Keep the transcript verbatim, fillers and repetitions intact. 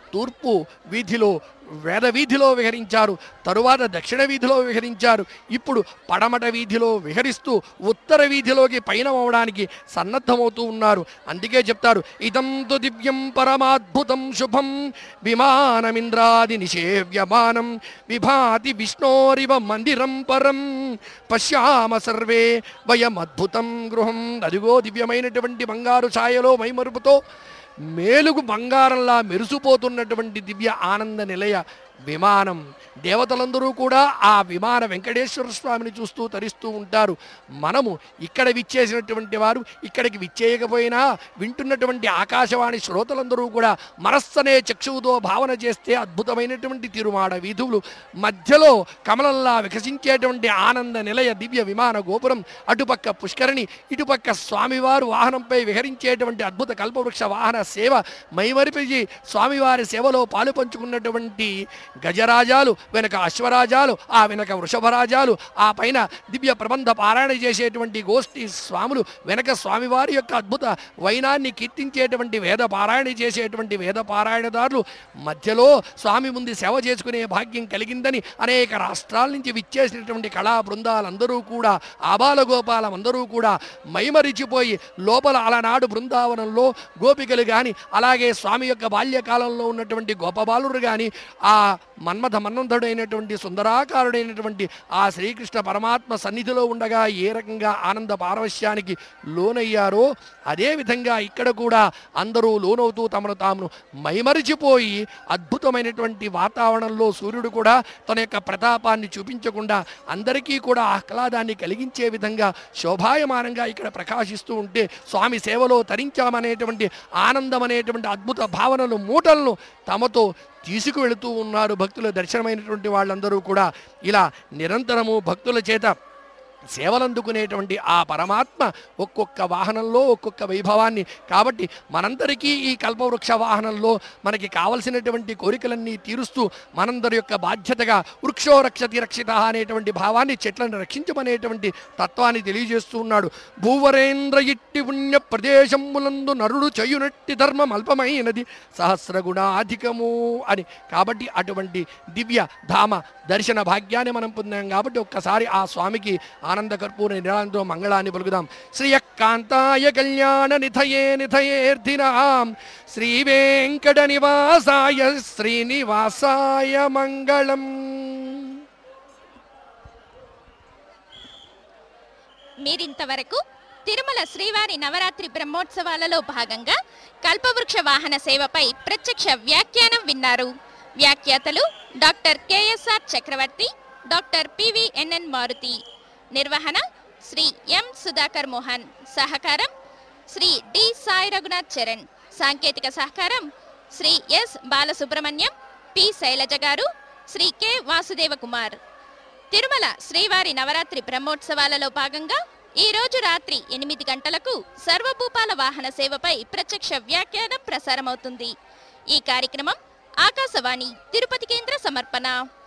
తూర్పు వీధిలో వేద వీధిలో విహరించారు, తరువాత దక్షిణ వీధిలో విహరించారు, ఇప్పుడు పడమట వీధిలో విహరిస్తూ ఉత్తర వీధిలోకి పయనమవడానికి సన్నద్ధమవుతూ ఉన్నారు. అందుకే చెప్తారు, ఇదం తు దివ్యం పరమాద్భుతం శుభం విమానమింద్రాది నిషేవ్యమానం విభాతి విష్ణోరివ మందిరం పరం పశ్యామ సర్వే వయమద్భుతం గృహం. అదిగో దివ్యమైనటువంటి బంగారు ఛాయలో మైమరుపుతో మేలుగు బంగారంలా మెరుసుపోతున్నటువంటి దివ్య ఆనంద నిలయ విమానం. దేవతలందరూ కూడా ఆ విమాన వెంకటేశ్వర స్వామిని చూస్తూ తరిస్తూ ఉంటారు. మనము ఇక్కడ విచ్చేసినటువంటి వారు ఇక్కడికి విచ్చేయకపోయినా వింటున్నటువంటి ఆకాశవాణి శ్రోతలందరూ కూడా మనస్సనే చక్షువుతో భావన చేస్తే అద్భుతమైనటువంటి తిరుమాడ వీధులు మధ్యలో కమలంలా వికసించేటువంటి ఆనంద నిలయ దివ్య విమాన గోపురం, అటుపక్క పుష్కరిణి, ఇటుపక్క స్వామివారు వాహనంపై విహరించేటువంటి అద్భుత కల్పవృక్ష వాహన సేవ, మైమరిపిజి స్వామివారి సేవలో పాలు పంచుకున్నటువంటి గజరాజాలు, వెనక అశ్వరాజాలు, ఆ వెనక వృషభరాజాలు, ఆ పైన దివ్య ప్రబంధ పారాయణ చేసేటువంటి గోష్ఠి స్వాములు, వెనక స్వామివారి యొక్క అద్భుత వైనాన్ని కీర్తించేటువంటి వేద పారాయణ చేసేటువంటి వేద పారాయణదారులు, మధ్యలో స్వామి ముందు సేవ చేసుకునే భాగ్యం కలిగిందని అనేక రాష్ట్రాల నుంచి విచ్చేసినటువంటి కళా బృందాలందరూ కూడా, ఆబాల గోపాలం అందరూ కూడా మైమరిచిపోయి లోపల అలనాడు బృందావనంలో గోపికలు కానీ, అలాగే స్వామి యొక్క బాల్యకాలంలో ఉన్నటువంటి గోపబాలురు కానీ, ఆ మన్మథ మన్మంథుడైనటువంటి సుందరాకారుడైనటువంటి ఆ శ్రీకృష్ణ పరమాత్మ సన్నిధిలో ఉండగా ఏ రకంగా ఆనంద పారవశ్యానికి లోనయ్యారో అదేవిధంగా ఇక్కడ కూడా అందరూ లోనవుతూ తమను తామును మైమరిచిపోయి అద్భుతమైనటువంటి వాతావరణంలో సూర్యుడు కూడా తన యొక్క ప్రతాపాన్ని చూపించకుండా అందరికీ కూడా ఆహ్లాదాన్ని కలిగించే విధంగా శోభాయమానంగా ఇక్కడ ప్రకాశిస్తూ ఉంటే స్వామి సేవలో తరించామనేటువంటి ఆనందం అనేటువంటి అద్భుత భావనలు మూటలను తమతో తీసుకువెళుతూ ఉన్నారు భక్తుల దర్శనమైనటువంటి వాళ్ళందరూ కూడా. ఇలా నిరంతరము భక్తుల చేత సేవలందుకునేటువంటి ఆ పరమాత్మ ఒక్కొక్క వాహనంలో ఒక్కొక్క వైభవాన్ని, కాబట్టి మనందరికీ ఈ కల్పవృక్ష వాహనంలో మనకి కావలసినటువంటి కోరికలన్నీ తీరుస్తూ మనందరి యొక్క బాధ్యతగా వృక్షో రక్షతి రక్షిత అనేటువంటి భావాన్ని, చెట్లను రక్షించమనేటువంటి తత్వాన్ని తెలియజేస్తూ ఉన్నాడు. భూవరేంద్ర ఇట్టి పుణ్య ప్రదేశములందు నరుడు చేయునట్టి ధర్మం అల్పమైనది సహస్రగుణాధికము అని. కాబట్టి అటువంటి దివ్య ధామ దర్శన భాగ్యాన్ని మనం పొందాం కాబట్టి ఒక్కసారి ఆ స్వామికి ఆనంద కర్పూర నిరాళంతో మంగళాన్ని పలుకుదాం. శ్రియకాంతాయ కళ్యాణ నిధయే నిధయేర్ధినాం శ్రీ వెంకట నివాసాయ శ్రీనివాసాయ మంగళం. మీరింతవరకు తిరుమల శ్రీవారి నవరాత్రి బ్రహ్మోత్సవాలలో భాగంగా కల్పవృక్ష వాహన సేవపై ప్రత్యక్ష వ్యాఖ్యానం విన్నారు. వ్యాఖ్యాతలు డాక్టర్ కెఎస్ఆర్ చక్రవర్తి, డాక్టర్ పివిఎన్ఎన్ మారుతి. నిర్వహణ శ్రీ ఎం సుధాకర్ మోహన్. సహకారం శ్రీ డి సాయి రఘునాథ్ చరణ్. సాంకేతిక సహకారం శ్రీ ఎస్ బాలసుబ్రహ్మణ్యం, పి శైలజ గారు, శ్రీ కె వాసుదేవ కుమార్. తిరుమల శ్రీవారి నవరాత్రి బ్రహ్మోత్సవాలలో భాగంగా ఈ రోజు రాత్రి ఎనిమిది గంటలకు సర్వభూపాల వాహన సేవపై ప్రత్యక్ష వ్యాఖ్యానం ప్రసారమవుతుంది. ఈ కార్యక్రమం ఆకాశవాణి తిరుపతి కేంద్ర సమర్పణ.